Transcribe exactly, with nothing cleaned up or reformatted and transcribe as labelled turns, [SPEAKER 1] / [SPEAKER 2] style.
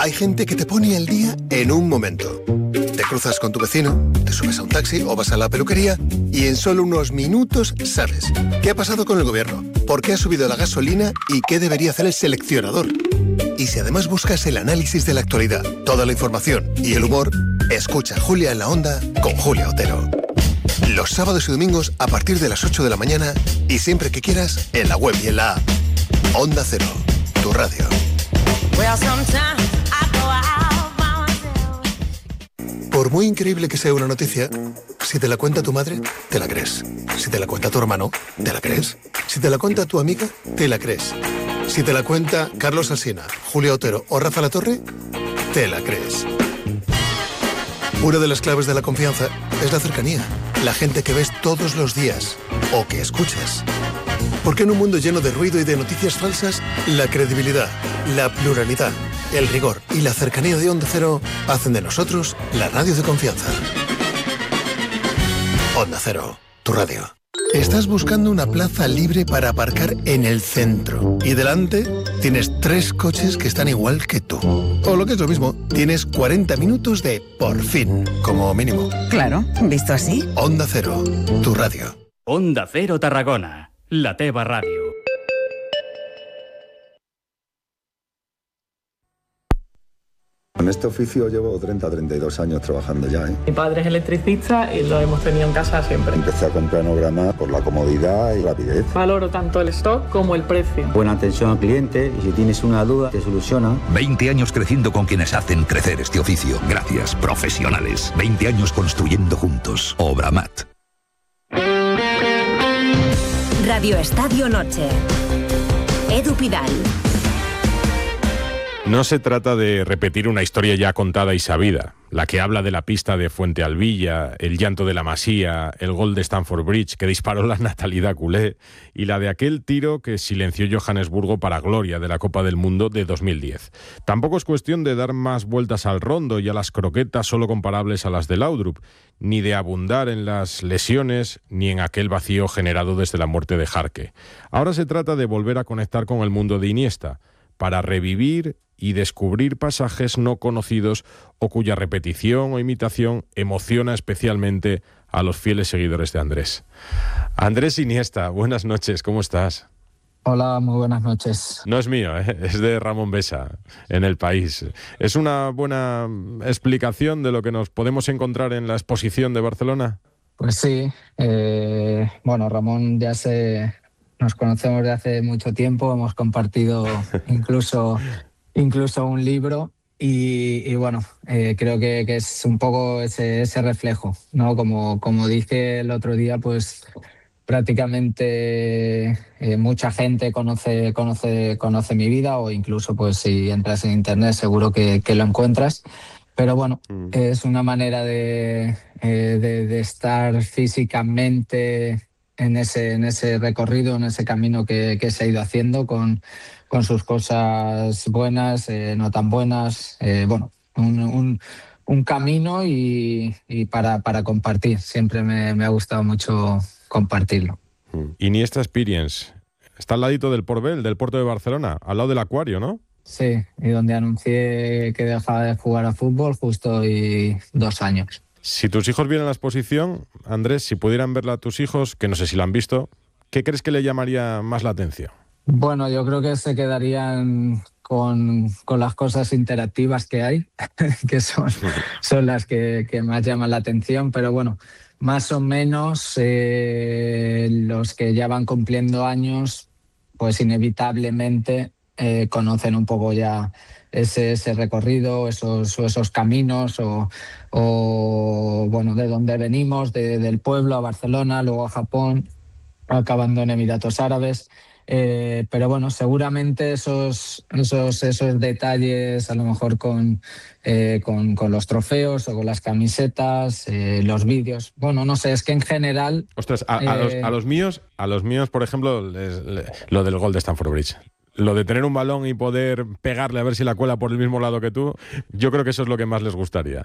[SPEAKER 1] Hay gente que te pone al día en un momento. Te cruzas con tu vecino, te subes a un taxi o vas a la peluquería y en solo unos minutos sabes qué ha pasado con el gobierno, por qué ha subido la gasolina y qué debería hacer el seleccionador. Y si además buscas el análisis de la actualidad, toda la información y el humor, escucha Julia en la Onda con Julia Otero. Los sábados y domingos a partir de las ocho de la mañana y siempre que quieras en la web y en la app. Onda Cero, tu radio. Por muy increíble que sea una noticia, si te la cuenta tu madre, te la crees. Si te la cuenta tu hermano, te la crees. Si te la cuenta tu amiga, te la crees. Si te la cuenta Carlos Alsina, Julia Otero o Rafa Latorre, te la crees. Una de las claves de la confianza es la cercanía, la gente que ves todos los días o que escuchas. Porque en un mundo lleno de ruido y de noticias falsas, la credibilidad, la pluralidad, el rigor y la cercanía de Onda Cero hacen de nosotros la radio de confianza. Onda Cero, tu radio. Estás buscando una plaza libre para aparcar en el centro y delante tienes tres coches que están igual que tú. O lo que es lo mismo, tienes cuarenta minutos de por fin, como mínimo.
[SPEAKER 2] Claro, visto así.
[SPEAKER 1] Onda Cero, tu radio.
[SPEAKER 3] Onda Cero Tarragona, la teva radio.
[SPEAKER 4] En este oficio llevo treinta a treinta y dos años trabajando ya, ¿eh?
[SPEAKER 5] Mi padre es electricista y lo hemos tenido en casa siempre.
[SPEAKER 4] Empecé a comprar Nograma por la comodidad y rapidez.
[SPEAKER 5] Valoro tanto el stock como el precio.
[SPEAKER 6] Buena atención al cliente y si tienes una duda te soluciona.
[SPEAKER 7] veinte años creciendo con quienes hacen crecer este oficio. Gracias, profesionales. veinte años construyendo juntos. Obramat.
[SPEAKER 8] Radio Estadio Noche. Edu Pidal.
[SPEAKER 9] No se trata de repetir una historia ya contada y sabida, la que habla de la pista de Fuente Alvilla, el llanto de la Masía, el gol de Stamford Bridge que disparó la natalidad culé y la de aquel tiro que silenció Johannesburgo para gloria de la Copa del Mundo de dos mil diez. Tampoco es cuestión de dar más vueltas al rondo y a las croquetas solo comparables a las de Laudrup, ni de abundar en las lesiones ni en aquel vacío generado desde la muerte de Jarque. Ahora se trata de volver a conectar con el mundo de Iniesta, para revivir y descubrir pasajes no conocidos o cuya repetición o imitación emociona especialmente a los fieles seguidores de Andrés. Andrés Iniesta, buenas noches, ¿cómo estás?
[SPEAKER 10] Hola, muy buenas noches.
[SPEAKER 9] No es mío, ¿eh? Es de Ramón Besa, en El País. ¿Es una buena explicación de lo que nos podemos encontrar en la exposición de Barcelona?
[SPEAKER 10] Pues sí, eh, bueno, Ramón ya se... Nos conocemos de hace mucho tiempo, hemos compartido incluso, incluso un libro y, y bueno, eh, creo que, que es un poco ese, ese reflejo, ¿no? Como, como dije el otro día, pues prácticamente eh, mucha gente conoce, conoce, conoce mi vida o incluso pues si entras en internet seguro que, que lo encuentras. Pero bueno, mm. es una manera de, eh, de, de estar físicamente en ese, en ese recorrido, en ese camino que, que se ha ido haciendo con, con sus cosas buenas, eh, no tan buenas, eh, bueno, un, un, un camino y, y para, para compartir. Siempre me, me ha gustado mucho compartirlo.
[SPEAKER 9] Iniesta Experience, está al ladito del Portbel, del puerto de Barcelona, al lado del acuario, ¿no?
[SPEAKER 10] Sí, y donde anuncié que dejaba de jugar a fútbol justo hoy dos años.
[SPEAKER 9] Si tus hijos vieran la exposición, Andrés, si pudieran verla a tus hijos, que no sé si la han visto, ¿qué crees que le llamaría más la atención?
[SPEAKER 10] Bueno, yo creo que se quedarían con, con las cosas interactivas que hay, que son, son las que, que más llaman la atención, pero bueno, más o menos eh, los que ya van cumpliendo años, pues inevitablemente eh, conocen un poco ya ese, ese recorrido, esos, esos caminos o, o bueno, de dónde venimos, de, del pueblo a Barcelona, luego a Japón, acabando en Emiratos Árabes. Eh, pero bueno, seguramente esos, esos, esos detalles, a lo mejor con, eh, con, con los trofeos o con las camisetas, eh, los vídeos. Bueno, no sé, es que en general...
[SPEAKER 9] Ostras, a, a, eh... los, a los míos, a los míos, por ejemplo, les, les, lo del gol de Stamford Bridge. Lo de tener un balón y poder pegarle a ver si la cuela por el mismo lado que tú, yo creo que eso es lo que más les gustaría.